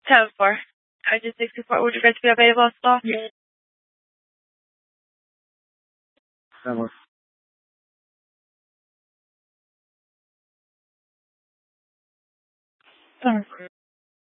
10-4. I just 64. Would you guys be available as well? Yeah. That works. Sorry.